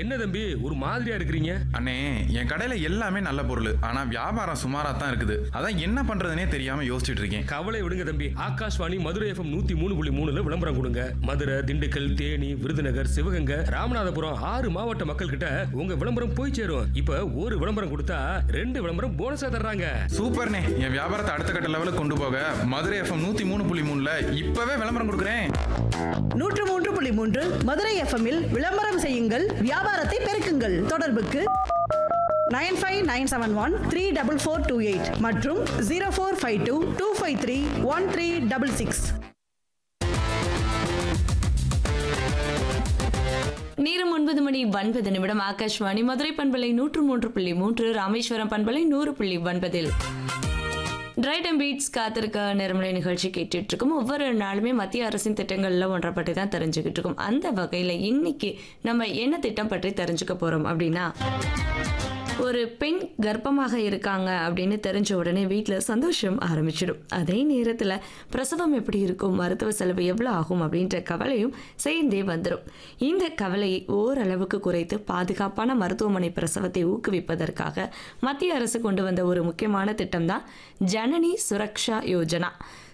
என்ன தம்பி ஒரு மாதிரியா இருக்கிறீங்க? அண்ணே, என் கடையில எல்லாமே நல்ல பொருள். ஆனா வியாபாரம் சுமாரா தான் இருக்குது. அதான் என்ன பண்றதுனே தெரியாம யோசிச்சுட்டு இருக்கேன். கவலை விடுங்க தம்பி. ஆகாஷ்வாணி மதுரை எஃப்எம் 103.3 விளம்பரம் கொடுங்க. மதுரை, திண்டுக்கல், தேனி, விருதுநகர், சிவகங்கை, ராமநாதபுரம் 6 மாவட்ட மக்கள் கிட்ட உங்க விளம்பரம் போய் சேரும். இப்ப ஒரு விளம்பரம் கொடுத்தா 2 விளம்பரம் போனஸா தர்றாங்க. சூப்பர்ண்ணே, என் வியாபாரத்தை அடுத்த கட்ட லெவலுக்கு கொண்டு போக மதுரை எஃப்எம் 103.3ல இப்பவே விளம்பரம் கொடுக்குறேன். 103.3 மதுரை எஃப்எம்மில் விளம்பரம் செய்யுங்கள், வியாபாரத்தை பெருக்குங்கள். தொடர்புக்கு 9597134428 மற்றும் 0452253136. நேரம் 9:09 ஆகாஷ்வாணி மதுரை பண்பலை 103.3, ராமேஸ்வரம் பண்பலை 100.9. ரைட் அண்ட் பீட்ஸ் காத்திருக்க நேரமலை நிகழ்ச்சி கேட்டுட்டு இருக்கும். ஒவ்வொரு நாளுமே மத்திய அரசின் திட்டங்கள்ல ஒன்றை பற்றி தான் தெரிஞ்சுக்கிட்டு இருக்கோம். அந்த வகையில இன்னைக்கு நம்ம என்ன திட்டம் பற்றி தெரிஞ்சுக்க போறோம் அப்படின்னா, ஒரு பெண் கர்ப்பமாக இருக்காங்க அப்படின்னு தெரிஞ்ச உடனே வீட்டில் சந்தோஷம் ஆரம்பிச்சிடும். அதே நேரத்தில் பிரசவம் எப்படி இருக்கும், மருத்துவ செலவு எவ்வளோ ஆகும் அப்படின்ற கவலையும் சேர்ந்தே வந்துடும். இந்த கவலையை ஓரளவுக்கு குறைத்து பாதுகாப்பான மருத்துவமனை பிரசவத்தை ஊக்குவிப்பதற்காக மத்திய அரசு கொண்டு வந்த ஒரு முக்கியமான திட்டம் தான் ஜனனி சுரக்ஷா யோஜனா.